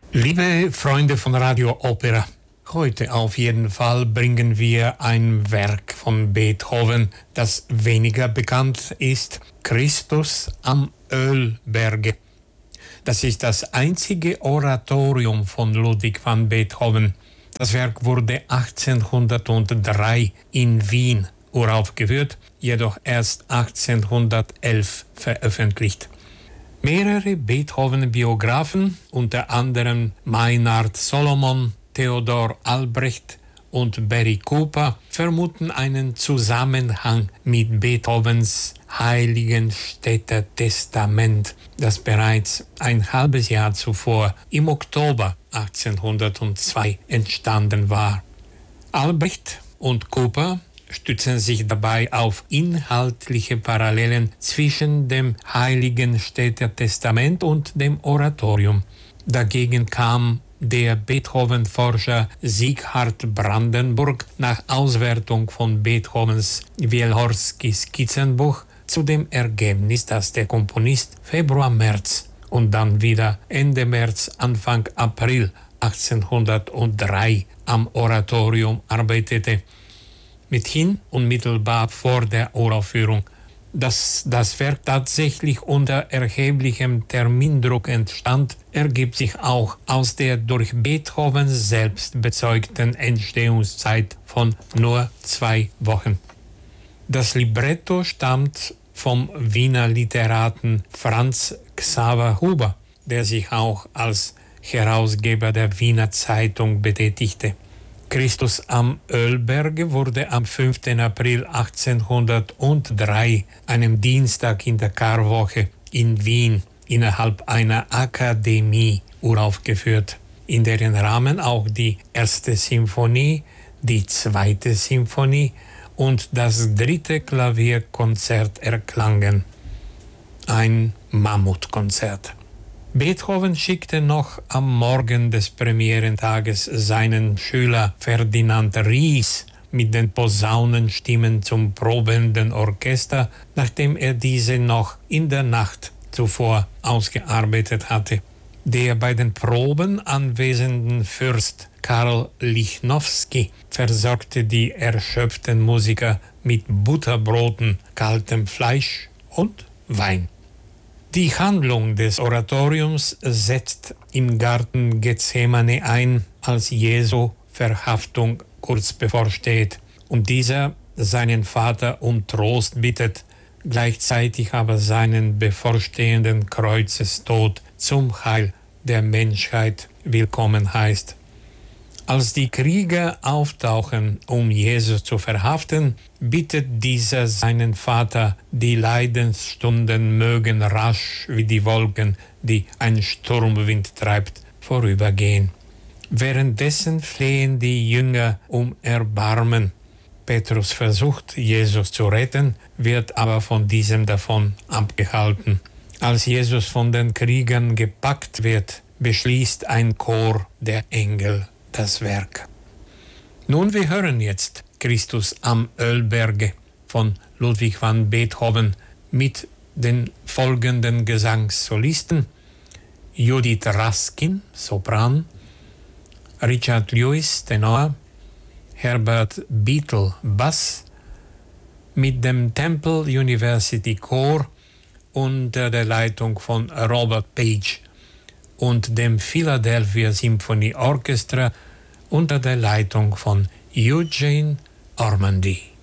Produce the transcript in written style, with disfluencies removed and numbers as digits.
Liebe Freunde von Radio Opera, heute auf jeden Fall bringen wir ein Werk von Beethoven, das weniger bekannt ist, Christus am Ölberge. Das ist das einzige Oratorium von Ludwig van Beethoven. Das Werk wurde 1803 in Wien uraufgeführt, jedoch erst 1811 veröffentlicht. Mehrere Beethoven-Biografen, unter anderem Maynard Solomon, Theodor Albrecht und Barry Cooper, vermuten einen Zusammenhang mit Beethovens Heiligenstädter Testament, das bereits ein halbes Jahr zuvor, im Oktober 1802, entstanden war. Albrecht und Cooper stützen sich dabei auf inhaltliche Parallelen zwischen dem Heiligenstädter Testament und dem Oratorium. Dagegen kam der Beethoven-Forscher Sieghard Brandenburg nach Auswertung von Beethovens Wielhorski-Skizzenbuch zu dem Ergebnis, dass der Komponist Februar-März und dann wieder Ende März, Anfang April 1803 am Oratorium arbeitete, mithin unmittelbar vor der Uraufführung. Dass das Werk tatsächlich unter erheblichem Termindruck entstand, ergibt sich auch aus der durch Beethoven selbst bezeugten Entstehungszeit von nur 2 Wochen. Das Libretto stammt vom Wiener Literaten Franz Xaver Huber, der sich auch als Herausgeber der Wiener Zeitung betätigte. Christus am Ölberge wurde am 5. April 1803, einem Dienstag in der Karwoche in Wien, innerhalb einer Akademie uraufgeführt, in deren Rahmen auch die 1. Symphonie, die 2. Symphonie und das 3. Klavierkonzert erklangen. Ein Mammutkonzert. Beethoven schickte noch am Morgen des Premierentages seinen Schüler Ferdinand Ries mit den Posaunenstimmen zum probenden Orchester, nachdem er diese noch in der Nacht zuvor ausgearbeitet hatte. Der bei den Proben anwesenden Fürst Karl Lichnowsky versorgte die erschöpften Musiker mit Butterbroten, kaltem Fleisch und Wein. Die Handlung des Oratoriums setzt im Garten Gethsemane ein, als Jesu Verhaftung kurz bevorsteht und dieser seinen Vater um Trost bittet, gleichzeitig aber seinen bevorstehenden Kreuzestod zum Heil der Menschheit willkommen heißt. Als die Krieger auftauchen, um Jesus zu verhaften, bittet dieser seinen Vater, die Leidensstunden mögen rasch wie die Wolken, die ein Sturmwind treibt, vorübergehen. Währenddessen flehen die Jünger um Erbarmen. Petrus versucht, Jesus zu retten, wird aber von diesem davon abgehalten. Als Jesus von den Kriegern gepackt wird, beschließt ein Chor der Engel das Werk. Nun, wir hören jetzt Christus am Ölberge von Ludwig van Beethoven mit den folgenden Gesangssolisten: Judith Raskin, Sopran, Richard Lewis, Tenor, Herbert Beatle, Bass, mit dem Temple University Chor unter der Leitung von Robert Page und dem Philadelphia Symphony Orchestra unter der Leitung von Eugene Ormandy.